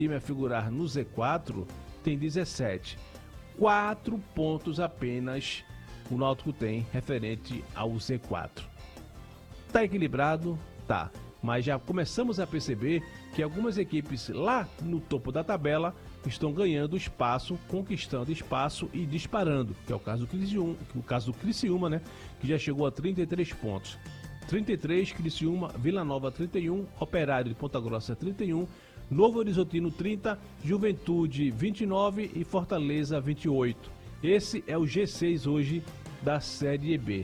time a figurar no Z4 tem 17. 4 pontos apenas o Náutico tem referente ao Z4. Tá equilibrado? Tá. Mas já começamos a perceber que algumas equipes lá no topo da tabela estão ganhando espaço, conquistando espaço e disparando, que é o caso do Criciúma, né? Que já chegou a 33 pontos. 33, Criciúma, Vila Nova 31, Operário de Ponta Grossa 31, Novo Horizontino 30, Juventude 29 e Fortaleza 28. Esse é o G6 hoje da Série B.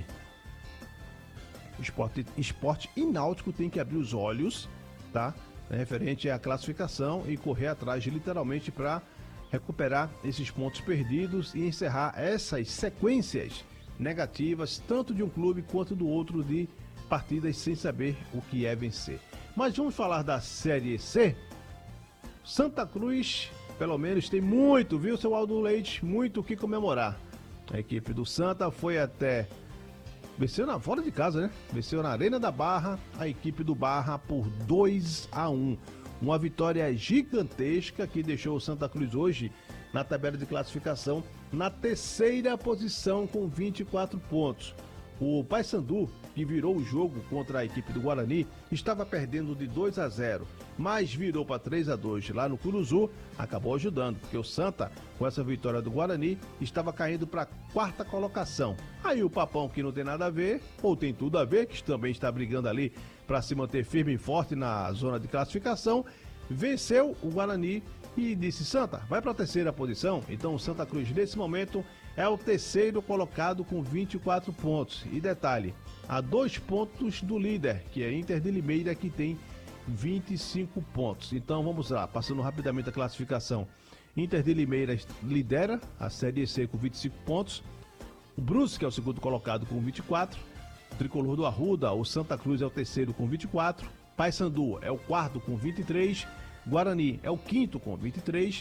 Esporte e Náutico tem que abrir os olhos, tá? Referente à classificação e correr atrás literalmente para recuperar esses pontos perdidos e encerrar essas sequências negativas, tanto de um clube quanto do outro, de partidas sem saber o que é vencer. Mas vamos falar da Série C. Santa Cruz, pelo menos, tem muito, viu, seu Aldo Leite? Muito o que comemorar. A equipe do Santa foi até... venceu fora de casa, né? Venceu na Arena da Barra, a equipe do Barra por 2-1. Uma vitória gigantesca que deixou o Santa Cruz hoje na tabela de classificação na terceira posição com 24 pontos. O Paysandu, que virou o jogo contra a equipe do Guarani, estava perdendo de 2-0, mas virou para 3-2 lá no Curuzu, acabou ajudando, porque o Santa, com essa vitória do Guarani, estava caindo para a quarta colocação. Aí o Papão, que não tem nada a ver, ou tem tudo a ver, que também está brigando ali para se manter firme e forte na zona de classificação, venceu o Guarani e disse: Santa, vai para a terceira posição. Então o Santa Cruz, nesse momento, é o terceiro colocado com 24 pontos. E detalhe, a 2 pontos do líder, que é Inter de Limeira, que tem 25 pontos. Então vamos lá, passando rapidamente a classificação. Inter de Limeira lidera a Série C com 25 pontos. O Brusque é o segundo colocado com 24. O Tricolor do Arruda, o Santa Cruz, é o terceiro com 24. Paysandu é o quarto com 23. Guarani é o quinto com 23.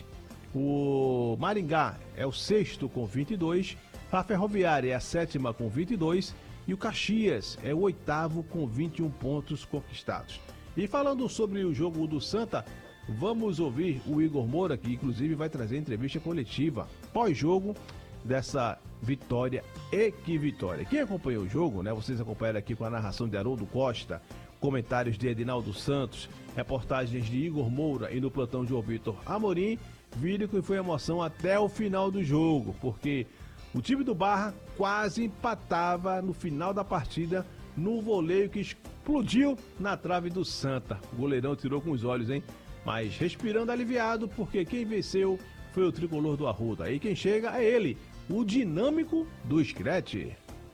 O Maringá é o sexto com 22. A Ferroviária é a sétima com 22. E o Caxias é o oitavo com 21 pontos conquistados. E falando sobre o jogo do Santa, vamos ouvir o Igor Moura, que inclusive vai trazer entrevista coletiva pós-jogo dessa vitória e que vitória. Quem acompanhou o jogo, né? Vocês acompanharam aqui com a narração de Haroldo Costa, comentários de Edinaldo Santos, reportagens de Igor Moura e no plantão de João Vitor Amorim, viram que foi emoção até o final do jogo, porque o time do Barra quase empatava no final da partida no voleio que explodiu na trave do Santa. O goleirão tirou com os olhos, hein? Mas respirando aliviado, porque quem venceu foi o Tricolor do Arruda. Aí quem chega é ele, o dinâmico do Scratch.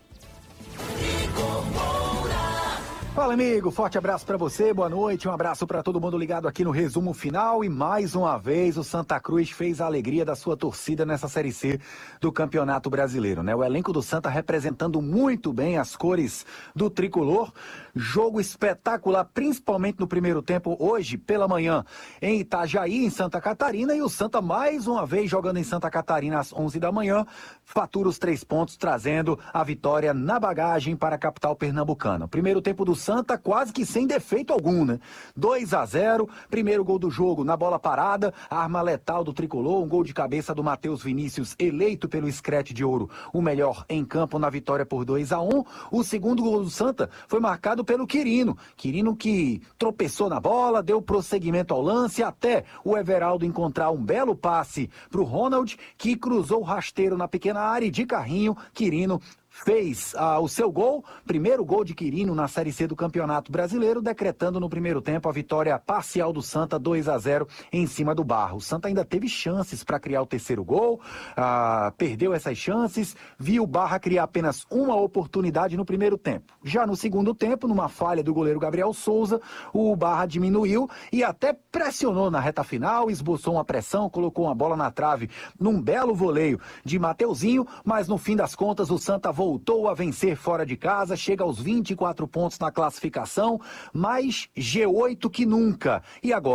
Fala, amigo, forte abraço pra você, boa noite, um abraço pra todo mundo ligado aqui no resumo final. E mais uma vez o Santa Cruz fez a alegria da sua torcida nessa Série C do Campeonato Brasileiro, né? O elenco do Santa representando muito bem as cores do tricolor. Jogo espetacular, principalmente no primeiro tempo, hoje pela manhã em Itajaí, em Santa Catarina, e o Santa mais uma vez jogando em Santa Catarina às 11 da manhã, fatura os 3 pontos, trazendo a vitória na bagagem para a capital pernambucana. Primeiro tempo do Santa quase que sem defeito algum, né? 2-0, primeiro gol do jogo na bola parada, arma letal do tricolor, um gol de cabeça do Matheus Vinícius, eleito pelo Scratch de Ouro o melhor em campo na vitória por 2-1. O segundo gol do Santa foi marcado pelo Quirino que tropeçou na bola, deu prosseguimento ao lance até o Everaldo encontrar um belo passe para o Ronald, que cruzou o rasteiro na pequena área e de carrinho, Quirino fez o seu gol, primeiro gol de Quirino na Série C do Campeonato Brasileiro, decretando no primeiro tempo a vitória parcial do Santa 2-0 em cima do Barra. O Santa ainda teve chances para criar o terceiro gol, perdeu essas chances, viu o Barra criar apenas uma oportunidade no primeiro tempo. Já no segundo tempo, numa falha do goleiro Gabriel Souza, o Barra diminuiu e até pressionou na reta final, esboçou uma pressão, colocou uma bola na trave num belo voleio de Mateuzinho, mas no fim das contas o Santa voltou a vencer fora de casa, chega aos 24 pontos na classificação, mais G8 que nunca. E agora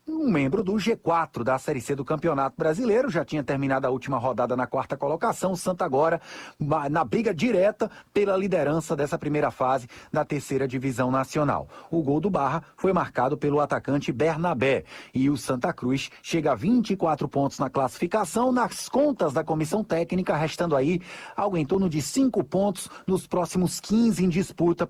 um membro do G4 da Série C do Campeonato Brasileiro, já tinha terminado a última rodada na 4ª colocação, o Santa agora na briga direta pela liderança dessa primeira fase da 3ª Divisão Nacional. O gol do Barra foi marcado pelo atacante Bernabé e o Santa Cruz chega a 24 pontos na classificação, nas contas da comissão técnica, restando aí algo em torno de 5 pontos nos próximos 15 em disputa